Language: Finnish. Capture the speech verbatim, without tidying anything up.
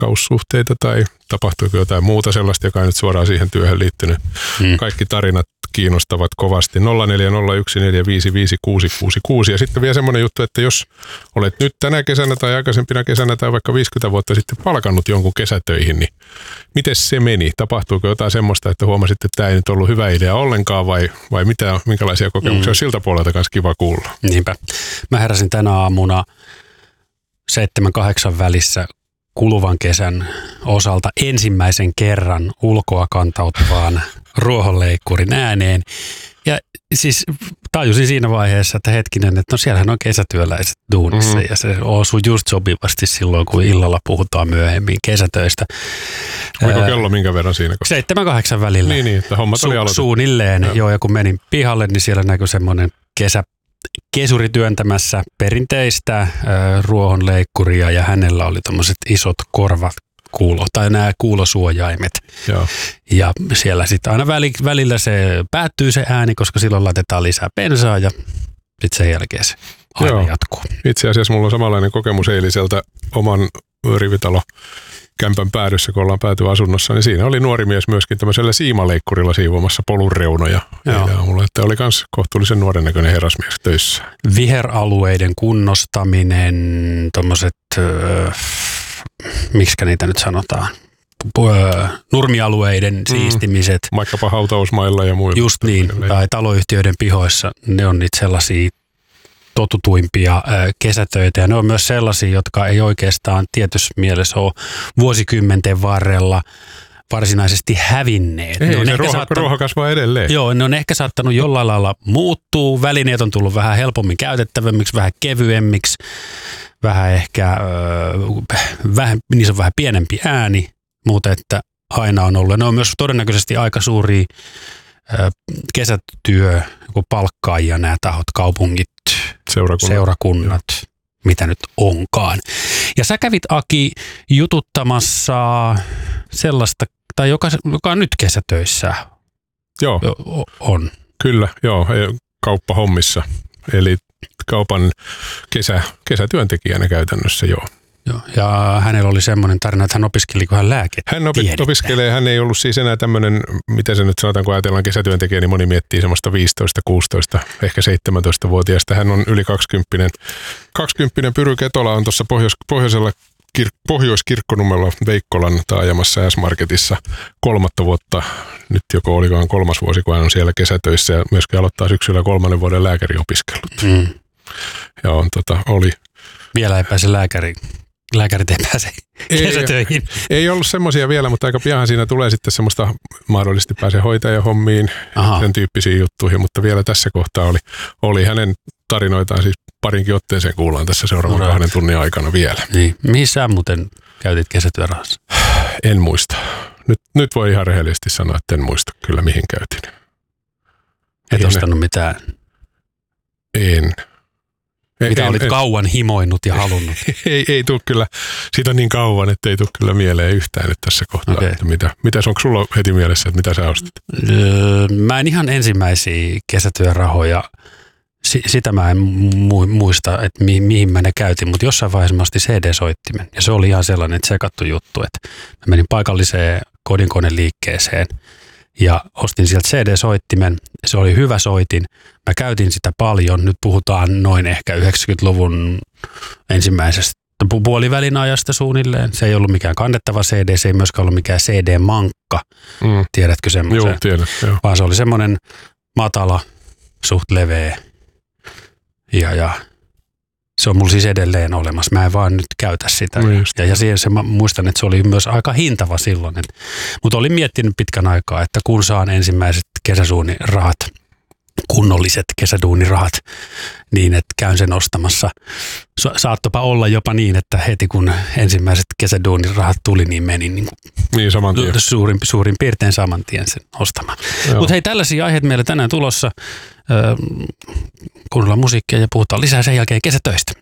rakkaussuhteita tai tapahtuiko jotain muuta sellaista, joka ei nyt suoraan siihen työhön liittynyt. Hmm. Kaikki tarinat kiinnostavat kovasti. nolla neljä nolla yksi neljä viisi viisi kuusi kuusi kuusi. Ja sitten vielä semmoinen juttu, että jos olet nyt tänä kesänä tai aikaisempina kesänä tai vaikka viisikymmentä vuotta sitten palkannut jonkun kesätöihin, niin miten se meni? Tapahtuiko jotain semmoista, että huomasit, että tämä ei nyt ollut hyvä idea ollenkaan vai, vai mitä, minkälaisia kokemuksia hmm. siltä puolelta kanssa kiva kuulla? Niinpä. Mä heräsin tänä aamuna seitsemän kahdeksan välissä kuluvan kesän osalta ensimmäisen kerran ulkoa kantautuvaan ruohonleikkurin ääneen. Ja siis tajusin siinä vaiheessa, että hetkinen, että no siellähän on kesätyöläiset duunissa mm-hmm. ja se osui just sopivasti silloin, kun illalla puhutaan myöhemmin kesätöistä. Oliko kello minkä verran siinä? seitsemän kahdeksan välillä. Niin, niin että hommat oli aloitettu. Suunnilleen, joo. joo, ja kun menin pihalle, niin siellä näkyi semmoinen kesä kesuri työntämässä perinteistä äh, ruohonleikkuria ja hänellä oli tommoset isot korvat kuulo, tai nämä kuulosuojaimet. Joo. Ja siellä sitten aina väli, välillä se päättyy se ääni, koska silloin laitetaan lisää bensaa ja sitten sen jälkeen se aina Joo. jatkuu. Itse asiassa mulla on samanlainen kokemus eiliseltä oman rivitalo kämpän päädyssä, kun ollaan päätyasunnossa, niin siinä oli nuori mies myöskin tämmöisellä siimaleikkurilla siivoamassa polun reunoja. Ja mulla että oli myös kohtuullisen nuoren näköinen herrasmies töissä. Viheralueiden kunnostaminen, tommoset, äh, miksikä niitä nyt sanotaan, äh, nurmialueiden mm, siistimiset. Vaikkapa hautausmailla ja muilla. Just niin, tai taloyhtiöiden pihoissa, ne on niitä sellaisia totutuimpia kesätöitä ja ne on myös sellaisia, jotka ei oikeastaan tietyssä mielessä ole vuosikymmenten varrella varsinaisesti hävinneet. Ei, se ruoho, saattanut, ruoho kasvaa edelleen. Joo, ne on ehkä saattanut jollain lailla muuttua. Välineet on tullut vähän helpommin käytettävämmiksi, vähän kevyemmiksi, vähän ehkä, äh, vähän, niissä on vähän pienempi ääni, mutta että aina on ollut. Ne on myös todennäköisesti aika suuria äh, kesätyö, joku palkkaajia nämä tahot, kaupungit, Seurakunnat. seurakunnat, mitä nyt onkaan. Ja sä kävit, Aki, jututtamassa sellaista, tai joka, joka on nyt kesätöissä. Joo. On. Kyllä, joo, kauppahommissa. Eli kaupan kesä, kesätyöntekijänä käytännössä, joo. Joo. Ja hänellä oli semmoinen tarina, että hän opiskeli, kun hän lääketiedettä. Hän opi- opiskelee, hän ei ollut siis enää tämmöinen, miten se nyt sanotaan, kun ajatellaan kesätyöntekijä, niin moni miettii semmoista viisitoista, kuusitoista, ehkä seitsemäntoista-vuotiaasta. Hän on yli kaksikymppinen. kaksikymppinen Pyry Ketola on tuossa pohjois- pohjoisella kir- Pohjois-Kirkkonummella Veikkolan taajamassa S-Marketissa kolmatta vuotta. Nyt joko olikaan kolmas vuosi, kun hän on siellä kesätöissä ja myöskin aloittaa syksyllä kolmannen vuoden lääkäriopiskelut. Mm. Ja on, tota, oli... Vielä ei pääse lääkäriin. Lääkärit ei pääse kesätöihin. Ei, ei ollut semmoisia vielä, mutta aika pian siinä tulee sitten semmoista, mahdollisesti pääsee hoitajahommiin, sen tyyppisiin juttuihin, mutta vielä tässä kohtaa oli, oli hänen tarinoitaan siis parinkin otteeseen kuullaan tässä seuraavan no, kahden tunnin aikana vielä. Niin. Mihin sä muuten käytit kesätyörahassa? En muista. Nyt, nyt voi ihan rehellisesti sanoa, että en muista kyllä mihin käytin. Et ostanut mitään? En. Mitä en, olit en, kauan himoinut ja halunnut? Ei, ei tule kyllä, siitä on niin kauan, että ei tule kyllä mieleen yhtään nyt tässä kohtaa. Okay. Että mitä, mitäs onko sulla heti mielessä, että mitä sä ostit? Öö, mä en ihan ensimmäisiä kesätyörahoja, si, sitä mä en mu, muista, että mi, mihin mä ne käytin, mutta jossain vaiheessa mä ostin C D-soittimen. Ja se oli ihan sellainen tsekattu juttu, että mä menin paikalliseen kodinkoneliikkeeseen ja ostin sieltä C D-soittimen. Se oli hyvä soitin. Mä käytin sitä paljon. Nyt puhutaan noin ehkä yhdeksänkymmentäluvun ensimmäisestä puolivälin ajasta suunnilleen. Se ei ollut mikään kannettava C D, se ei myöskään ollut mikään C D-mankka. Mm. Tiedätkö semmoisen? Joo, tiedän. Jo. Vaan se oli semmoinen matala, suht leveä. Ja, ja se on mulla siis edelleen olemassa. Mä en vaan nyt käytä sitä. No ja, ja siihen se, mä muistan, että se oli myös aika hintava silloin. Mutta olin miettinyt pitkän aikaa, että kun saan ensimmäiset kesäsuunirahat, kunnolliset kesäduunirahat, niin että käyn sen ostamassa. Sa- saattopa olla jopa niin, että heti kun ensimmäiset kesäduunirahat tuli, niin menin niin niin, saman tien. Suurin, suurin piirtein saman tien sen ostamaan. Mutta hei, tällaisia aiheita meillä tänään tulossa. Kuunnellaan musiikkia ja puhutaan lisää sen jälkeen kesätöistä.